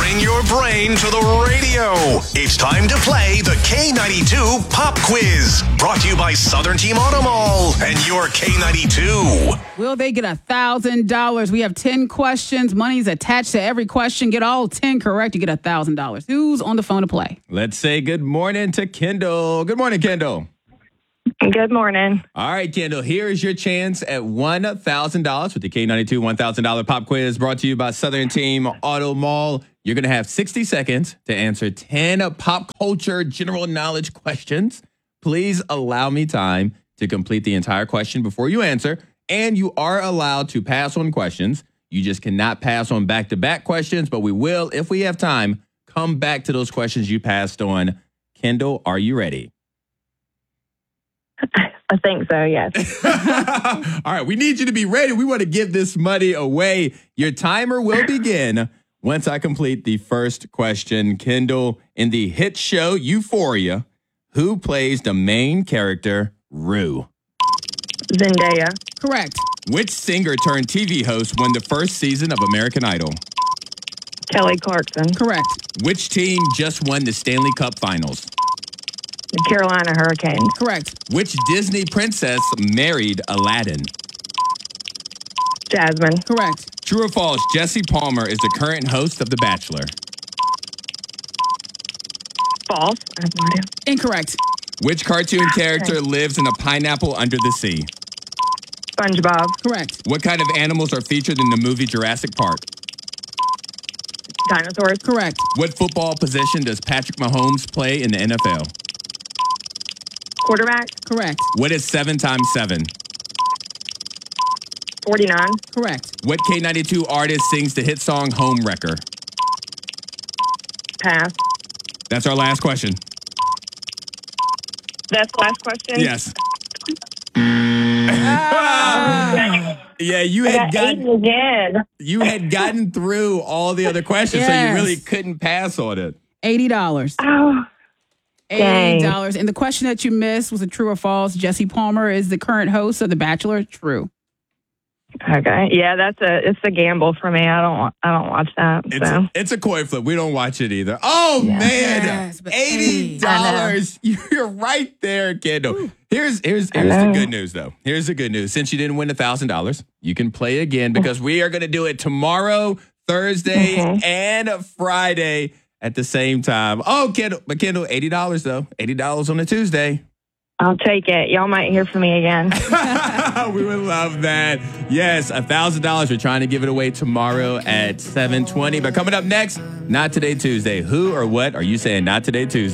Bring your brain to the radio. It's time to play the K92 Pop Quiz. Brought to you by Southern Team Auto Mall and your K92. Will they get $1,000? We have 10 questions. Money's attached to every question. Get all 10 correct, you get $1,000. Who's on the phone to play? Let's say good morning to Kendall. Good morning, Kendall. Good morning. All right, Kendall, here is your chance at $1,000 with the K92 $1,000 Pop Quiz brought to you by Southern Team Auto Mall. You're going to have 60 seconds to answer 10 pop culture general knowledge questions. Please allow me time to complete the entire question before you answer. And you are allowed to pass on questions. You just cannot pass on back-to-back questions, but we will, if we have time, come back to those questions you passed on. Kendall, are you ready? I think so, yes. All right, we need you to be ready. We want to give this money away. Your timer will begin once I complete the first question. Kendall, in the hit show Euphoria, who plays the main character, Rue? Zendaya. Correct. Which singer turned TV host won the first season of American Idol? Kelly Clarkson. Correct. Which team just won the Stanley Cup Finals? The Carolina Hurricanes. Correct. Which Disney princess married Aladdin? Jasmine. Correct. True or false, Jesse Palmer is the current host of The Bachelor? False. I have no idea. Incorrect. Which cartoon character lives in a pineapple under the sea? SpongeBob. Correct. What kind of animals are featured in the movie Jurassic Park? Dinosaurs. Correct. What football position does Patrick Mahomes play in the NFL? Quarterback. Correct. What is 7 times 7? 49. Correct. What K92 artist sings the hit song Home Wrecker? Pass. That's our last question. That's the last question? Yes. Yeah, you had gotten through all the other questions, so you really couldn't pass on it. $80. Oh, $80. And the question that you missed was a true or false. Jesse Palmer is the current host of The Bachelor. True. okay. Yeah, it's a gamble for me. I don't watch that. So. It's a coin flip. We don't watch it either. Oh man, Yes, but $80. You're right there, Kendall. Here's the good news though. Here's the good news. Since you didn't win $1,000, you can play again because we are going to do it tomorrow, Thursday, and Friday at the same time. Oh, Kendall, $80 though. $80 on a Tuesday. I'll take it. Y'all might hear from me again. We would love that. Yes, $1,000. We're trying to give it away tomorrow at 7:20. But coming up next, Not Today Tuesday. Who or what are you saying Not Today Tuesday?